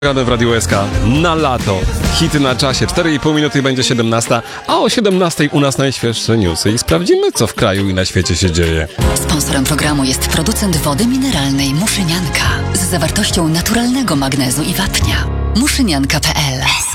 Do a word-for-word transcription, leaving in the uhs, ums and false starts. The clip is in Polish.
Radę w Radiu S K na lato. Hity na czasie. cztery i pół minuty będzie siedemnasta, a o siedemnastej u nas najświeższe newsy i sprawdzimy, co w kraju i na świecie się dzieje. Sponsorem programu jest producent wody mineralnej Muszynianka z zawartością naturalnego magnezu i wapnia. muszynianka kropka p l